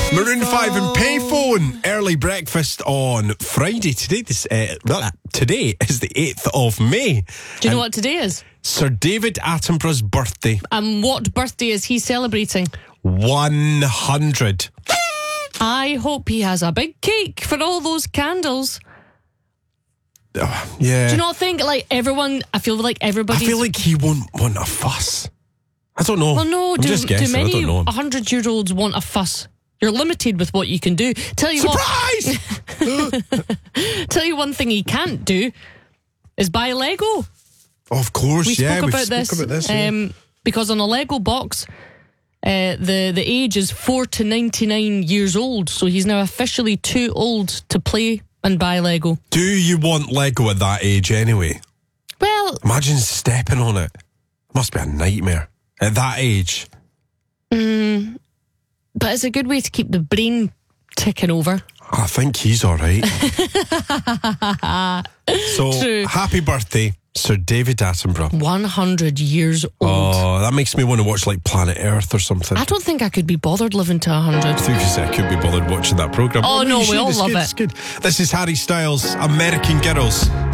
Maroon 5 and Payphone. Early breakfast on Friday. Today is the 8th of May. Do you know what today is? Sir David Attenborough's birthday. And what birthday is he celebrating? 100. I hope he has a big cake for all those candles. Yeah. Do you not think, like, everyone... I feel like everybody's... I feel like he won't want a fuss. I don't know. Well, no, I'm just guessing. do many I don't know. 100-year-olds want a fuss? You're limited with what you can do. Surprise! Tell you one thing he can't do is buy Lego. Of course, We yeah. spoke We about spoke about this. Yeah. Because on a Lego box, the age is 4 to 99 years old. So he's now officially too old to play and buy Lego. Do you want Lego at that age anyway? Well... Imagine stepping on it. Must be a nightmare. At that age. But it's a good way to keep the brain ticking over. I think he's all right. So, True. happy birthday, Sir David Attenborough. 100 years old. Oh, that makes me want to watch like Planet Earth or something. I don't think I could be bothered living to 100. I think you said I could be bothered watching that programme. Oh, no, you we should. all It's love good, it. It's good. This is Harry Styles, American Girls.